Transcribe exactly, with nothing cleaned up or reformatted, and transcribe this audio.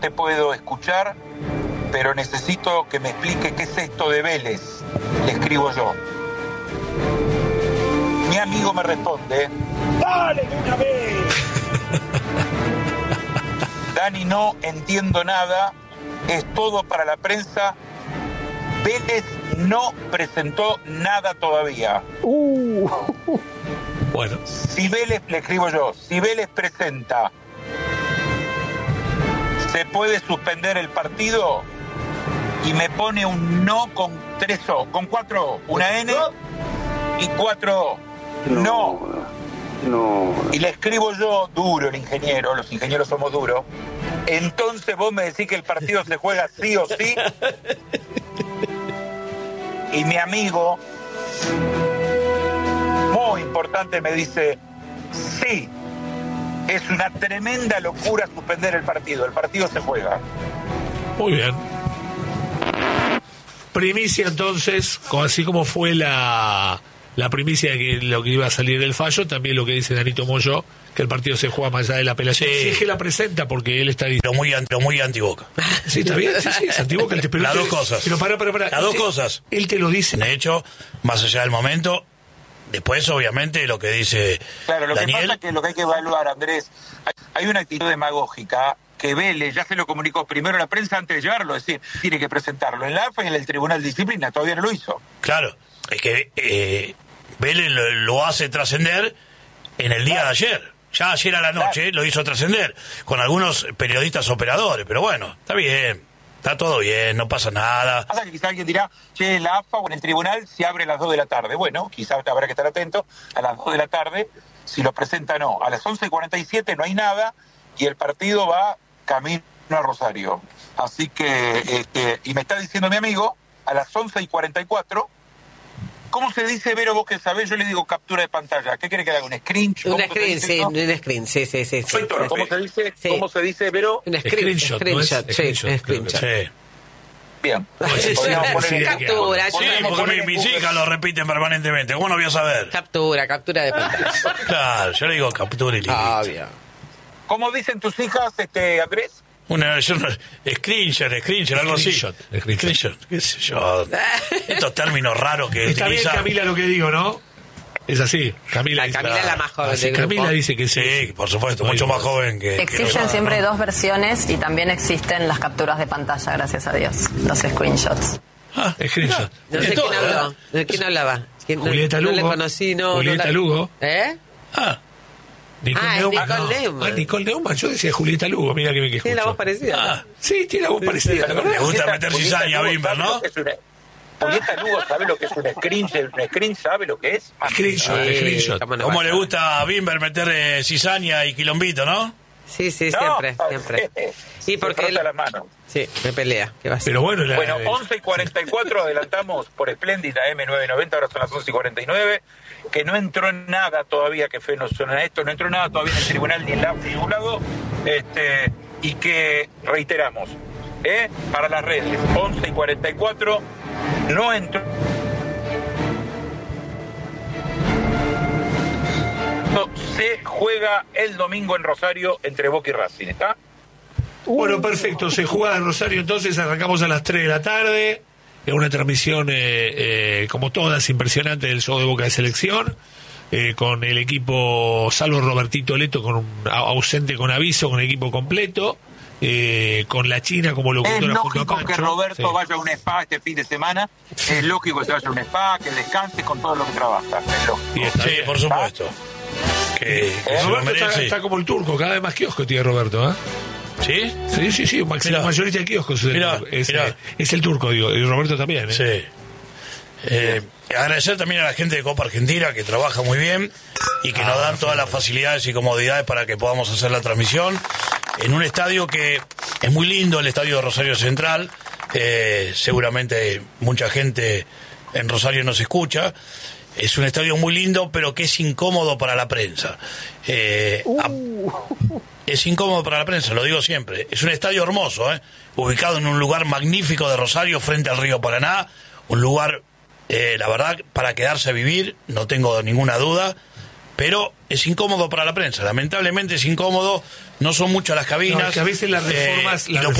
te puedo escuchar, pero necesito que me explique qué es esto de Vélez. Le escribo yo. Mi amigo me responde: ¡dale de una vez! Dani, no entiendo nada, es todo para la prensa. Vélez no presentó nada todavía. Uh. Bueno. Si Vélez, le escribo yo, si Vélez presenta, ¿se puede suspender el partido? Y me pone un no con tres O, con cuatro O, una N y cuatro O. No. No. Y le escribo yo, duro el ingeniero, los ingenieros somos duros. Entonces vos me decís que el partido se juega sí o sí. Y mi amigo, muy importante, me dice: sí, es una tremenda locura suspender el partido. El partido se juega. Muy bien. Primicia entonces, así como fue la, la primicia de que lo que iba a salir del fallo, también lo que dice Danito Moyo, que el partido se juega más allá de la apelación. Sí, sí, es que la presenta porque él está diciendo. Pero muy, pero muy antiboca. Sí, está bien, sí, sí, es antiboca. Él te, Las dos te, cosas. Pero para, para, para. Las dos te, cosas. Él te lo dice. De hecho, más allá del momento, después obviamente lo que dice Claro, lo Daniel, que pasa es que lo que hay que evaluar, Andrés, hay, hay una actitud demagógica que Vélez ya se lo comunicó primero a la prensa antes de llevarlo, es decir, tiene que presentarlo en la A F A y en el Tribunal de Disciplina, todavía no lo hizo. Claro, es que eh, Vélez lo, lo hace trascender en el día claro. de ayer. Ya ayer a la noche claro. lo hizo trascender con algunos periodistas operadores, pero bueno, está bien, está todo bien, no pasa nada. Pasa que quizá alguien dirá, che, en la A F A o en el tribunal se abre a las dos de la tarde. Bueno, quizá habrá que estar atento a las dos de la tarde, si lo presenta no. A las once y cuarenta y siete no hay nada y el partido va camino a Rosario. Así que, este, y me está diciendo mi amigo, a las once y cuarenta y cuatro, ¿cómo se dice, Vero, vos que sabés? Yo le digo captura de pantalla. ¿Qué quiere que haga? ¿Un screen? Un screen, sí, ¿no? un screen, sí, sí, sí. Soy toro. ¿Cómo se dice, sí. ¿Cómo se dice, Vero? Un screen, screenshot, screenshot, ¿no? sí, Screenshot, screenshot. Sí. Bien. Sí, sí, poner captura. Sí, porque mis hijas lo repiten permanentemente. ¿Cómo no voy a saber? Captura, captura de pantalla. Claro, yo le digo captura y listo. Obvio. ¿Cómo dicen tus hijas, este, Andrés? Una, yo no, screenshot, screenshot, algo así. Screenshot, screenshot, qué sé yo. Estos términos raros que Está utiliza. bien, Camila, lo que digo, ¿no? Es así. Camila, la Camila es la más joven así, del Camila grupo. dice que sí. Sí, por supuesto, mucho más joven que... Existen que nosotros, siempre ¿no? dos versiones y también existen las capturas de pantalla, gracias a Dios, los screenshots. Ah, screenshot. No sé quién habló. ¿De quién hablaba? ¿Quién, Julieta no, Lugo. No le conocí, no. Julieta no la... Lugo. ¿Eh? Ah, Nicole Ah, Neumann. Nicole no. Neumann. Ah, Nicole Neumann. Yo decía Julieta Lugo, mira que me quejo. Tiene la voz parecida. ah. Sí, tiene la voz parecida. sí, ¿no? Le gusta Julieta- meter Julieta cizaña a Lugo Bimber, sabe ¿no? lo que es una- Julieta Lugo sabe lo que es un screen, un screen sabe lo que es. Screenshot, Sí, screenshot. cómo no ¿Cómo va a le saber. gusta a Bimber meter eh, cizaña y quilombito, no? Sí, sí, No, siempre, ¿sabes siempre. qué? Sí, Se porque frota él... las manos. Sí, me pelea. ¿Qué va a hacer? Pero bueno, la, Bueno, la- once y cuarenta y cuatro adelantamos por Espléndida eme novecientos noventa, ahora son las once y cuarenta y nueve, que no entró nada todavía, que fe no suena esto, no entró nada todavía en el tribunal ni en la A F A ni en ningún lado, este, y que reiteramos, ¿eh? Para las redes, once y cuarenta y cuatro, no entró. Se juega el domingo en Rosario entre Boca y Racing, ¿está? Bueno, perfecto. Se juega en Rosario, entonces arrancamos a las tres de la tarde. Es una transmisión, eh, eh, como todas, impresionante del show de Boca de Selección. Eh, con el equipo, salvo Robertito Leto, con un, ausente con aviso, con el equipo completo. Eh, con la China como Es locutora junto a lógico Pancho. que Roberto Sí. vaya a un spa este fin de semana. Es lógico que se vaya a un spa, que descanse con todo lo que trabaja. Es lógico. Y está Sí, bien. por supuesto. Que, que se lo Roberto está, merece. está como el turco, cada vez más kiosco tiene Roberto, ¿eh? ¿Sí? Sí, sí, sí, Maxi, Mirá. mayorista de kioscos. Es, Mirá, es, mirá. eh, es el turco, digo, y Roberto también, ¿eh? Sí. Eh, agradecer también a la gente de Copa Argentina que trabaja muy bien y que Ah, nos dan todas las facilidades y comodidades para que podamos hacer la transmisión en un estadio que es muy lindo, el estadio de Rosario Central. Eh, seguramente mucha gente en Rosario nos escucha. Es un estadio muy lindo, pero que es incómodo para la prensa. Eh, a- es incómodo para la prensa, lo digo siempre. Es un estadio hermoso, ¿eh? Ubicado en un lugar magnífico de Rosario, frente al río Paraná. Un lugar, eh, la verdad, para quedarse a vivir, no tengo ninguna duda. pero es incómodo para la prensa. Lamentablemente es incómodo, no son muchas las cabinas. No, es que a veces las reformas, eh, y las lo